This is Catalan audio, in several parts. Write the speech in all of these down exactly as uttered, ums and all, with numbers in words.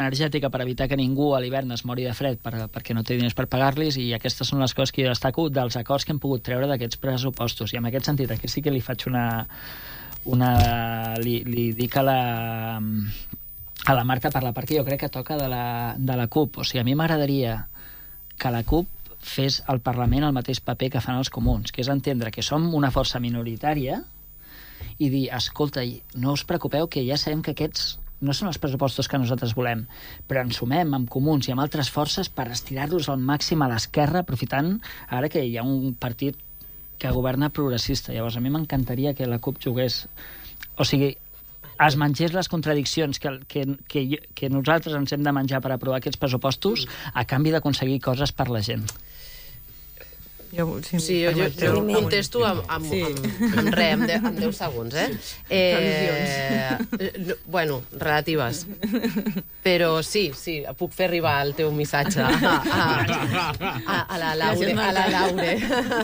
energètica per evitar que ningú a l'hivern es mori de fred per, perquè no té diners per pagar-los, i aquestes són les coses que jo destaco dels acords que hem pogut treure d'aquests pressupostos. I en aquest sentit, aquí sí que li faig una... una li, li dic a la, a la Marta per la part que jo crec que toca de la, de la CUP. O sigui, a mi m'agradaria que la CUP fes al Parlament el mateix paper que fan els comuns, que és entendre que som una força minoritària i dir, escolta, no us preocupeu, que ja sabem que aquests no són els pressupostos que nosaltres volem, però ens sumem amb comuns i amb altres forces per estirar-los al màxim a l'esquerra, aprofitant ara que hi ha un partit que governa progressista. Llavors, a mi m'encantaria que la CUP jugués... O sigui, es mengés les contradiccions que, que, que, que nosaltres ens hem de menjar per aprovar aquests pressupostos a canvi d'aconseguir coses per la gent. Jo, sí, sí, jo, jo, jo contesto amb, amb, sí. amb, amb res, amb, de, amb deu segons, eh? eh bueno, relatives. Però sí, sí, puc fer arribar el teu missatge a, a, a, a la Laure. A la Laure.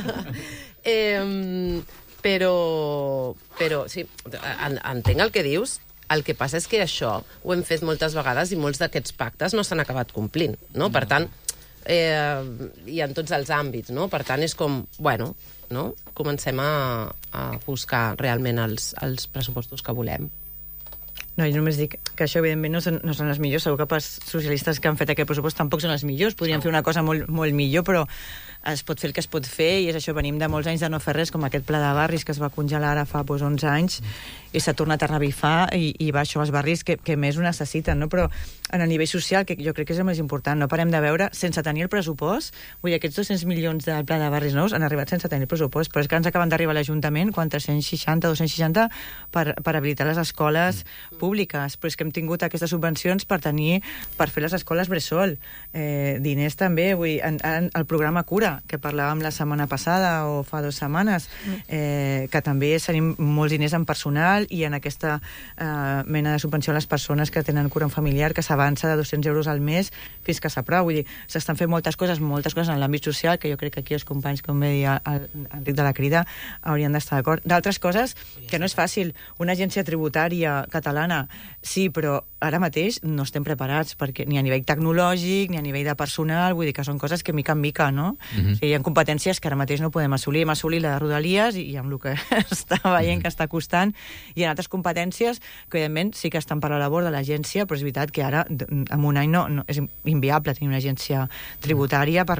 eh, però, però, sí, entenc el que dius. El que passa és que això ho hem fet moltes vegades i molts d'aquests pactes no s'han acabat complint, no? Per tant, Eh, i en tots els àmbits, no? Per tant, és com, bueno, no? Comencem a, a buscar realment els, els pressupostos que volem. No, jo només dic que això, evidentment, no són, no són els millors. Segur que pels socialistes que han fet aquest pressupost tampoc són els millors. Podrien fer una cosa molt, molt millor, però es pot fer el que es pot fer, i és això, venim de molts anys de no fer res, com aquest pla de barris que es va congelar ara fa doncs, onze anys, i s'ha tornat a revifar, i, i va això als barris que, que més ho necessiten, no? Però en el nivell social, que jo crec que és el més important, no parem de veure, sense tenir el pressupost, vull dir, aquests dos-cents milions del pla de barris nous han arribat sense tenir el pressupost, però és que ens acaben d'arribar a l'Ajuntament quatre-cents seixanta, dos-cents seixanta per, per habilitar les escoles públiques, però és que hem tingut aquestes subvencions per tenir, per fer les escoles bressol, eh, diners també, vull dir, en, en, el programa Cura, que parlàvem la setmana passada o fa dues setmanes, eh, que també tenim molts diners en personal i en aquesta eh, mena de subvenció a les persones que tenen cura familiar, que s'avança de dos-cents euros al mes fins que s'aprova. Vull dir, s'estan fent moltes coses, moltes coses en l'àmbit social, que jo crec que aquí els companys, com bé deia Enric de la Crida, haurien d'estar d'acord. D'altres coses que no és fàcil. Una agència tributària catalana, sí, però ara mateix no estem preparats, perquè ni a nivell tecnològic, ni a nivell de personal, vull dir que són coses que mica en mica, no? Mm-hmm. O sigui, hi ha competències que ara mateix no podem assolir. Hem assolit la de Rodalies, i, i amb el que està veient que està costant, i en altres competències que, evidentment, sí que estan per la labor de l'agència, però és veritat que ara, en un any, no, no és inviable tenir una agència tributària per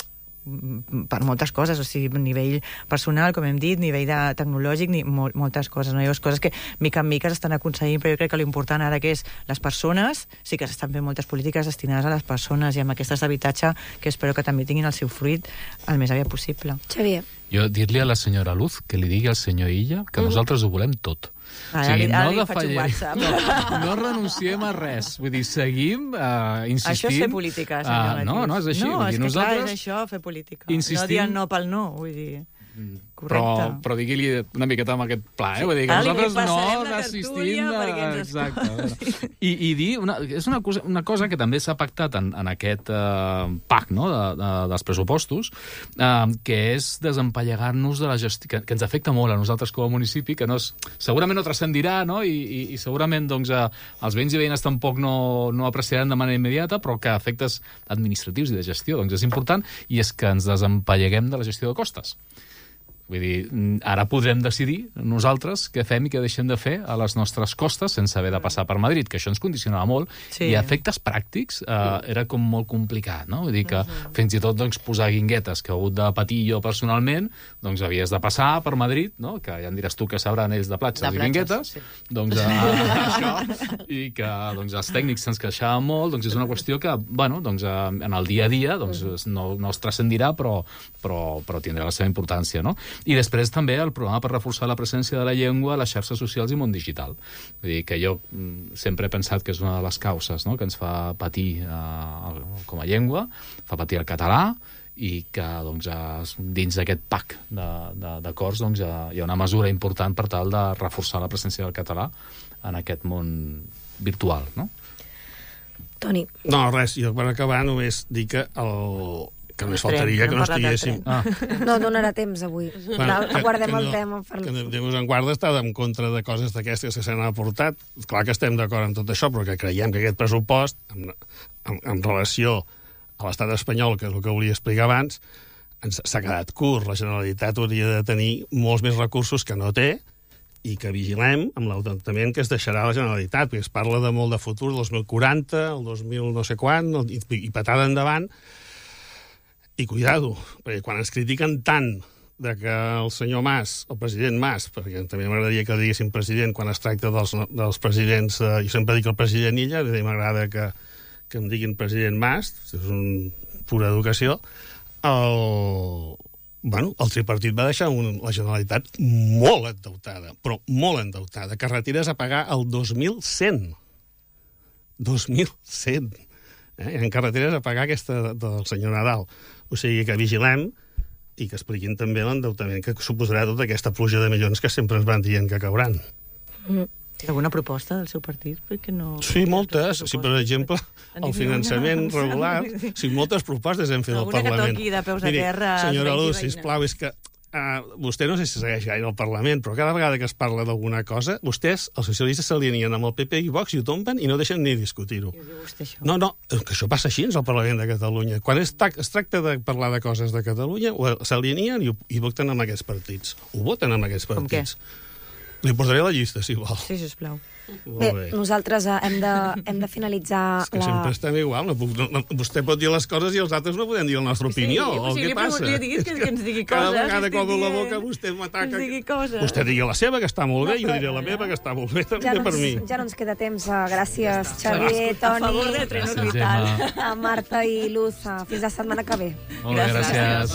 per moltes coses, o sigui, a nivell personal, com hem dit, nivell de tecnològic, ni mol, moltes coses, no? Hi ha coses que mica en mica s'estan aconseguint, però jo crec que l'important ara que és les persones, sí que s'estan fent moltes polítiques destinades a les persones, i amb aquestes d'habitatge, que espero que també tinguin el seu fruit el més aviat possible. Xavier. Jo dir-li a la senyora Luz que li digui al senyor Illa que mm. nosaltres ho volem tot. Ara, o sigui, ara no li faig un WhatsApp. No, no renunciem a res. Vull dir, seguim uh, insistint... Això és fer política, senyor uh, No, no, és així. No, vull dir, és que nosaltres clar, és això, fer política. Insistim... No dir no pel no, vull dir... Correcte. Però, però digui-li una miqueta amb aquest pla, eh? Vull dir que ara nosaltres no assistim... De... Exacte. Sí. I, I dir, una, és una cosa, una cosa que també s'ha pactat en, en aquest uh, pack, no?, de, de, dels pressupostos, uh, que és desempallegar-nos de la gestió, que, que ens afecta molt a nosaltres com a municipi, que no és, segurament no transcendirà, no?, i, i, i segurament doncs, uh, els veïns i veïnes tampoc no, no apreciaran de manera immediata, però que a efectes administratius i de gestió doncs és important, i és que ens desempalleguem de la gestió de costes. Vull dir, ara podrem decidir nosaltres què fem i què deixem de fer a les nostres costes sense haver de passar per Madrid, que això ens condicionava molt, sí. I a efectes pràctics eh, era com molt complicat, no? Vull dir que uh-huh. fins i tot doncs, posar guinguetes que he hagut de patir jo personalment, doncs havies de passar per Madrid, no? Que ja em diràs tu que sabran ells de platges de i guinguetes, sí. doncs eh, això, i que doncs, els tècnics se'ns queixaven molt, doncs és una qüestió que, bueno, doncs, eh, en el dia a dia doncs, no, no es transcendirà, però, però, però tindrà la seva importància, no? I després també el programa per reforçar la presència de la llengua a les xarxes socials i món digital. Vull dir que jo sempre he pensat que és una de les causes, no?, que ens fa patir eh, com a llengua, fa patir el català, i que doncs, dins d'aquest pack d'acords doncs, hi ha una mesura important per tal de reforçar la presència del català en aquest món virtual, no? Toni. No, res, jo per acabar només dic que el... que només faltaria que no estiguéssim... Ah. No donarà temps avui. Bueno, que- Guardem que el no- tema. Per... Que Déu en guarda està en contra de coses d'aquestes que s'han aportat. Clar que estem d'acord en tot això, però que creiem que aquest pressupost, en, en, en relació a l'estat espanyol, que és el que volia explicar abans, ens s'ha quedat curt. La Generalitat hauria de tenir molts més recursos que no té i que vigilem amb l'endeutament que es deixarà la Generalitat, perquè es parla de molt de futur, el dos mil quaranta, el dos mil no sé quan, i, i patada endavant. I cuidado, perquè quan ens critiquen tant de que el senyor Mas, el president Mas, perquè també m'agradaria que diguéssim president quan es tracta dels, dels presidents, eh, jo sempre dic el president Illa, i m'agrada que, que em diguin president Mas, és una pura educació, el, bueno, el tripartit va deixar un, la Generalitat molt endeutada, però molt endeutada. Carreteres a pagar el dos mil cent. dos mil cent. Eh? Hi ha carreteres a pagar aquesta del senyor Nadal. O sigui que vigilem i que expliquin també l'endeutament que suposarà tota aquesta pluja de milions que sempre ens van dient que cauran. Mm. Alguna proposta del seu partit? Perquè no... Sí, moltes. Si, per exemple, el finançament regular... Sí, moltes propostes hem fet al Alguna Parlament. que toqui de peus a terra, senyora veïns i Luz, sisplau, és que uh, vostè no sé si segueix gaire al Parlament, però cada vegada que es parla d'alguna cosa, vostès, els socialistes, s'alineen amb el P P i Vox i ho tomben i no deixen ni discutir-ho. No, no, que això passa així al Parlament de Catalunya. Quan es, es tracta de parlar de coses de Catalunya, s'alineen i, i voten amb aquests partits. Ho voten amb aquests partits. Com què? Li portaré la llista, si vol. Sí, sisplau. Bé, bé, nosaltres uh, hem, de, hem de finalitzar... És que la... sempre estem igual. No puc, no, no, vostè pot dir les coses i els altres no podem dir la nostra opinió. Sí, o sí, què li passa? Li diguis que, que ens digui coses. Cada vegada que obro la boca vostè m'ataca. Ens digui coses. Vostè digui la seva, que està molt bé, no, però... jo diré la meva, que està molt bé, també ja no per ens, mi. Ja no ens queda temps. Uh, gràcies, Xavier, Toni, a favor del tren orbital. a Marta i Luz. Uh, fins la setmana que ve. Molt bé, gràcies.